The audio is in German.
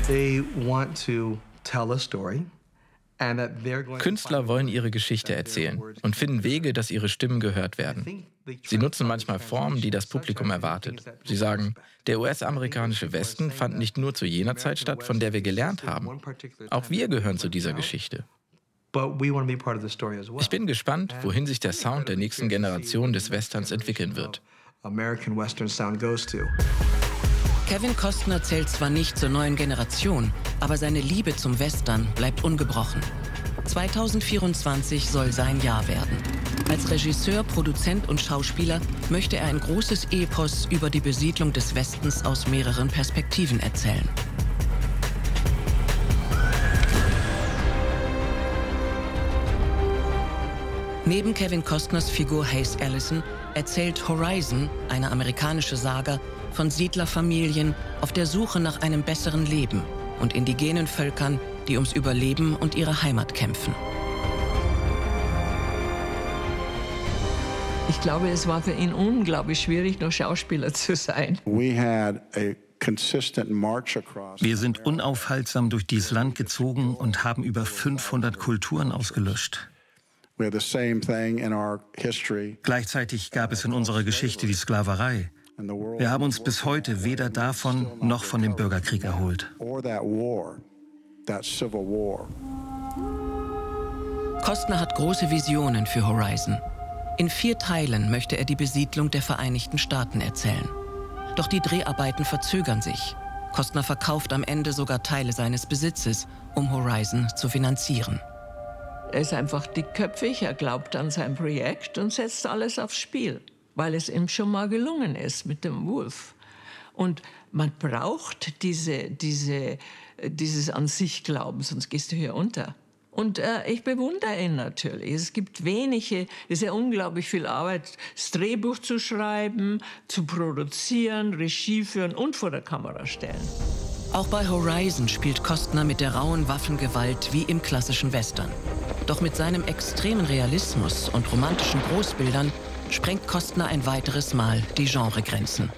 Künstler wollen ihre Geschichte erzählen und finden Wege, dass ihre Stimmen gehört werden. Sie nutzen manchmal Formen, die das Publikum erwartet. Sie sagen, der US-amerikanische Westen fand nicht nur zu jener Zeit statt, von der wir gelernt haben. Auch wir gehören zu dieser Geschichte. Ich bin gespannt, wohin sich der Sound der nächsten Generation des Westerns entwickeln wird. Kevin Costner zählt zwar nicht zur neuen Generation, aber seine Liebe zum Western bleibt ungebrochen. 2024 soll sein Jahr werden. Als Regisseur, Produzent und Schauspieler möchte er ein großes Epos über die Besiedlung des Westens aus mehreren Perspektiven erzählen. Neben Kevin Costners Figur Hayes Allison erzählt Horizon, eine amerikanische Saga, von Siedlerfamilien auf der Suche nach einem besseren Leben und indigenen Völkern, die ums Überleben und ihre Heimat kämpfen. Ich glaube, es war für ihn unglaublich schwierig, noch Schauspieler zu sein. Wir sind unaufhaltsam durch dieses Land gezogen und haben über 500 Kulturen ausgelöscht. Gleichzeitig gab es in unserer Geschichte die Sklaverei. Wir haben uns bis heute weder davon noch von dem Bürgerkrieg erholt. Costner hat große Visionen für Horizon. In 4 Teilen möchte er die Besiedlung der Vereinigten Staaten erzählen. Doch die Dreharbeiten verzögern sich. Costner verkauft am Ende sogar Teile seines Besitzes, um Horizon zu finanzieren. Er ist einfach dickköpfig, er glaubt an sein Projekt und setzt alles aufs Spiel, weil es ihm schon mal gelungen ist mit dem Wolf. Und man braucht dieses an sich Glauben, sonst gehst du hier unter. Und ich bewundere ihn natürlich. Es gibt es ist ja unglaublich viel Arbeit, das Drehbuch zu schreiben, zu produzieren, Regie führen und vor der Kamera stellen. Auch bei Horizon spielt Costner mit der rauen Waffengewalt wie im klassischen Western. Doch mit seinem extremen Realismus und romantischen Großbildern sprengt Costner ein weiteres Mal die Genregrenzen.